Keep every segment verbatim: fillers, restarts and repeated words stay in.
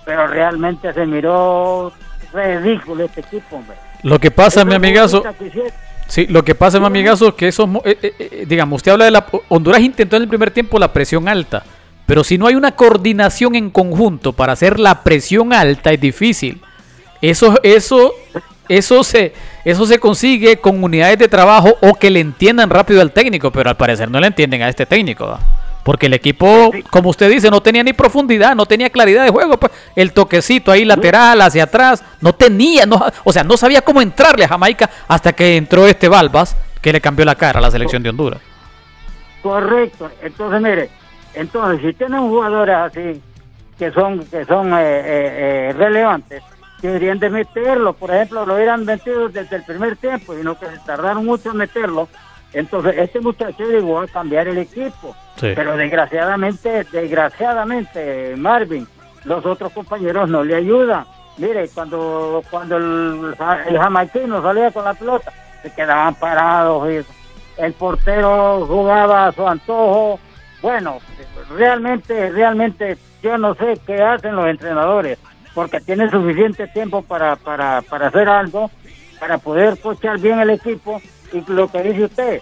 pero realmente se miró ridículo este equipo, hombre. Lo que pasa, mi amigazo, sí, lo que pasa, mi amigazo, que eso, eh, eh, digamos, usted habla de la, Honduras intentó en el primer tiempo la presión alta, pero si no hay una coordinación en conjunto para hacer la presión alta es difícil. Eso, eso, eso se, eso se consigue con unidades de trabajo o que le entiendan rápido al técnico, pero al parecer no le entienden a este técnico, ¿va? Porque el equipo, como usted dice, no tenía ni profundidad, no tenía claridad de juego, pues el toquecito ahí lateral, hacia atrás, no tenía, no, o sea, no sabía cómo entrarle a Jamaica hasta que entró este Balbas, que le cambió la cara a la selección de Honduras. Correcto, entonces mire, entonces si tienen jugadores así, que son, que son eh, eh, eh, relevantes, deberían de meterlo, por ejemplo, lo hubieran metido desde el primer tiempo, y no que se tardaron mucho en meterlo. Entonces este muchacho llegó a cambiar el equipo, sí. Pero desgraciadamente, desgraciadamente Marvin, los otros compañeros no le ayudan. Mire, cuando cuando el, el jamaiquino salía con la pelota, se quedaban parados, y el portero jugaba a su antojo. Bueno, realmente, realmente yo no sé qué hacen los entrenadores, porque tienen suficiente tiempo para, para, para hacer algo, para poder coachar bien el equipo. Y lo que dice usted,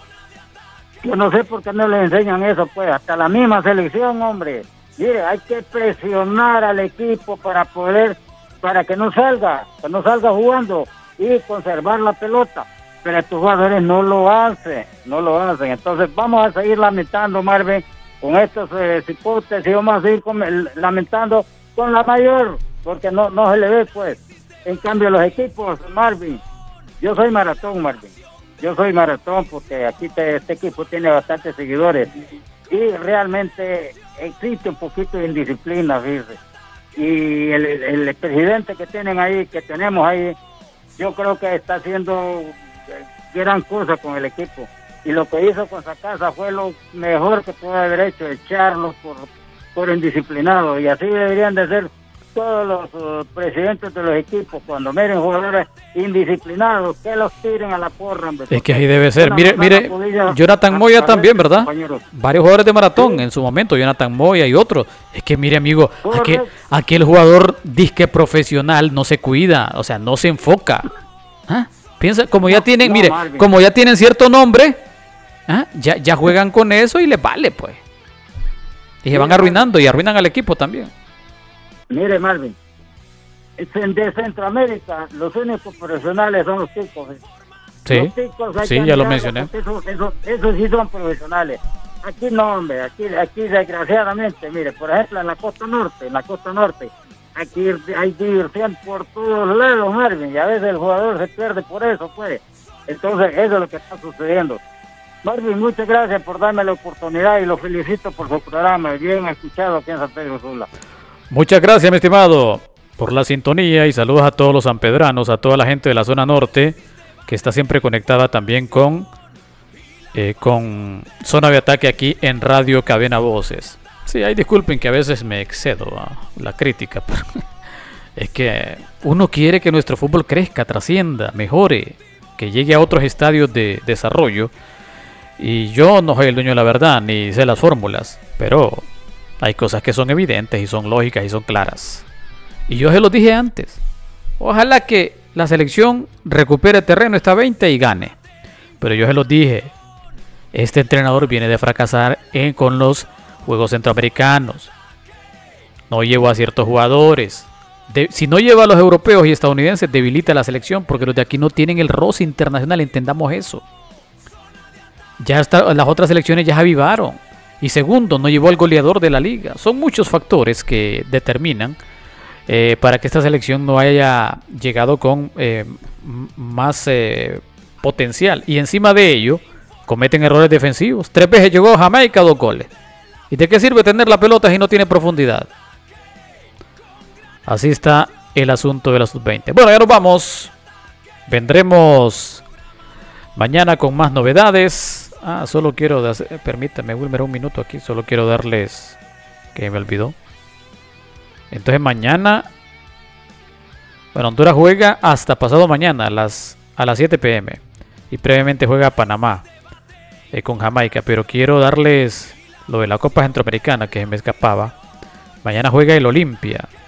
yo no sé por qué no le enseñan eso, pues, hasta la misma selección, hombre. Mire, hay que presionar al equipo para poder, para que no salga, que no salga jugando y conservar la pelota. Pero estos jugadores no lo hacen, no lo hacen. Entonces vamos a seguir lamentando, Marvin, con estos eh, hipótesis, y vamos a seguir con, lamentando con la mayor, porque no, no se le ve, pues. En cambio, los equipos, Marvin, yo soy maratón, Marvin. Yo soy maratón porque aquí te, este equipo tiene bastantes seguidores y realmente existe un poquito de indisciplina, fíjese. Y el, el, el presidente que tienen ahí, que tenemos ahí, yo creo que está haciendo gran cosa con el equipo. Y lo que hizo con Sacasa fue lo mejor que pudo haber hecho, echarlos por, por indisciplinados. Y así deberían de ser todos los uh, presidentes de los equipos, cuando miren jugadores indisciplinados, que los tiren a la porra, hombre. Es que ahí debe ser. Mire, mire, Jonathan Moya también, ¿verdad? Compañeros. Varios jugadores de maratón, sí, en su momento, Jonathan Moya y otros. Es que mire, amigo, aquel, aquel jugador disque profesional no se cuida, o sea, no se enfoca. ¿Ah? Piensa, como ya tienen, no, mire, Marvin, como ya tienen cierto nombre, ¿ah? ya, ya juegan con eso y les vale, pues. Y se van arruinando y arruinan al equipo también. Mire, Marvin, de Centroamérica los únicos profesionales son los ticos. ¿eh? Sí, los ticos, sí, ya lo mencioné. Esos, esos, esos sí son profesionales. Aquí no, hombre, aquí, aquí desgraciadamente, mire, por ejemplo, en la costa norte, en la costa norte, aquí hay diversión por todos lados, Marvin, y a veces el jugador se pierde por eso, pues. Entonces, eso es lo que está sucediendo. Marvin, muchas gracias por darme la oportunidad y lo felicito por su programa, bien escuchado aquí en San Pedro Sula. Muchas gracias, mi estimado, por la sintonía y saludos a todos los sanpedranos, a toda la gente de la zona norte que está siempre conectada también con, eh, con Zona de Ataque aquí en Radio Cadena Voces. Sí, ahí disculpen que a veces me excedo a la crítica, pero es que uno quiere que nuestro fútbol crezca, trascienda, mejore, que llegue a otros estadios de desarrollo. Y yo no soy el dueño de la verdad, ni sé las fórmulas, pero hay cosas que son evidentes y son lógicas y son claras. Y yo se los dije antes. Ojalá que la selección recupere terreno esta veinte y gane. Pero yo se los dije. Este entrenador viene de fracasar en, con los Juegos Centroamericanos. No llevó a ciertos jugadores. De, si no lleva a los europeos y estadounidenses, debilita la selección porque los de aquí no tienen el roce internacional. Entendamos eso. Ya está, las otras selecciones ya se avivaron. Y segundo, no llevó al goleador de la liga. Son muchos factores que determinan eh, para que esta selección no haya llegado con eh, más eh, potencial. Y encima de ello, cometen errores defensivos. Tres veces llegó Jamaica, dos goles. ¿Y de qué sirve tener la pelota si no tiene profundidad? Así está el asunto de la sub veinte. Bueno, ya nos vamos. Vendremos mañana con más novedades. Ah, solo quiero, hacer, permítame, Wilmer, un minuto aquí. Solo quiero darles, que me olvidó. Entonces mañana, bueno, Honduras juega hasta pasado mañana a las, a las siete pe eme. Y previamente juega Panamá eh, con Jamaica. Pero quiero darles lo de la Copa Centroamericana que se me escapaba. Mañana juega el Olimpia